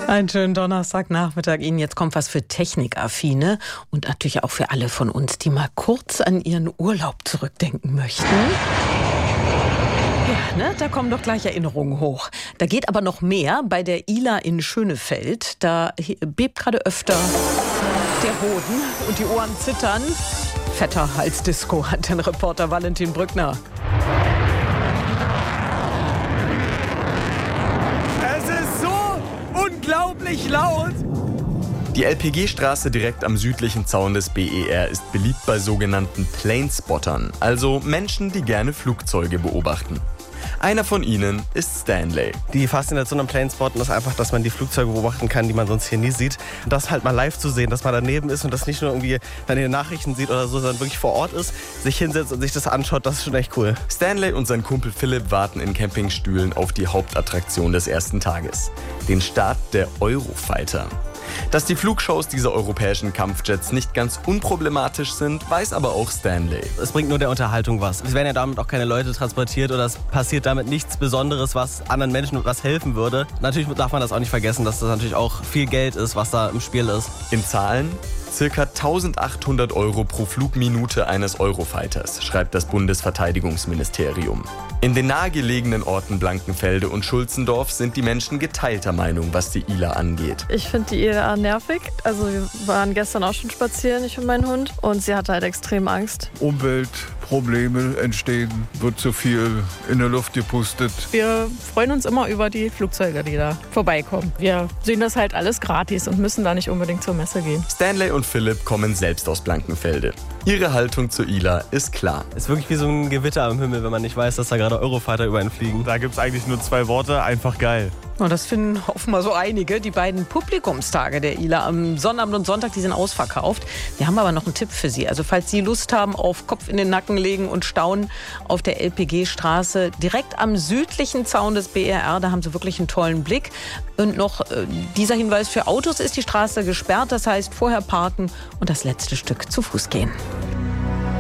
Einen schönen Donnerstagnachmittag Ihnen. Jetzt kommt was für Technikaffine und natürlich auch für alle von uns, die mal kurz an ihren Urlaub zurückdenken möchten. Ja, ne, da kommen doch gleich Erinnerungen hoch. Da geht aber noch mehr bei der ILA in Schönefeld. Da bebt gerade öfter der Boden und die Ohren zittern. Fetter als Disco, hat den Reporter Valentin Brückner. Es ist so unglaublich laut! Die LPG-Straße direkt am südlichen Zaun des BER ist beliebt bei sogenannten Planespottern, also Menschen, die gerne Flugzeuge beobachten. Einer von ihnen ist Stanley. Die Faszination am Planespotten ist einfach, dass man die Flugzeuge beobachten kann, die man sonst hier nie sieht. Das halt mal live zu sehen, dass man daneben ist und das nicht nur irgendwie dann in den Nachrichten sieht oder so, sondern wirklich vor Ort ist, sich hinsetzt und sich das anschaut, das ist schon echt cool. Stanley und sein Kumpel Philipp warten in Campingstühlen auf die Hauptattraktion des ersten Tages, den Start der Eurofighter. Dass die Flugshows dieser europäischen Kampfjets nicht ganz unproblematisch sind, weiß aber auch Stanley. Es bringt nur der Unterhaltung was. Es werden ja damit auch keine Leute transportiert oder es passiert damit nichts Besonderes, was anderen Menschen was helfen würde. Natürlich darf man das auch nicht vergessen, dass das natürlich auch viel Geld ist, was da im Spiel ist. In Zahlen? Circa 1.800 € pro Flugminute eines Eurofighters, schreibt das Bundesverteidigungsministerium. In den nahegelegenen Orten Blankenfelde und Schulzendorf sind die Menschen geteilter Meinung, was die ILA angeht. Ich finde die ILA nervig. Also wir waren gestern auch schon spazieren, ich und mein Hund. Und sie hatte halt extrem Angst. Umweltprobleme entstehen, wird zu viel in der Luft gepustet. Wir freuen uns immer über die Flugzeuge, die da vorbeikommen. Wir sehen das halt alles gratis und müssen da nicht unbedingt zur Messe gehen. Stanley und Philipp kommen selbst aus Blankenfelde. Ihre Haltung zur ILA ist klar. Es ist wirklich wie so ein Gewitter am Himmel, wenn man nicht weiß, dass da gerade Eurofighter über einen fliegen. Da gibt es eigentlich nur 2 Worte, einfach geil. Und das finden offenbar so einige. Die beiden Publikumstage der ILA am Sonnabend und Sonntag, die sind ausverkauft. Wir haben aber noch einen Tipp für Sie. Also falls Sie Lust haben auf Kopf in den Nacken legen und staunen auf der LPG-Straße, direkt am südlichen Zaun des BER, da haben Sie wirklich einen tollen Blick. Und noch dieser Hinweis: für Autos ist die Straße gesperrt. Das heißt, vorher parken und das letzte Stück zu Fuß gehen.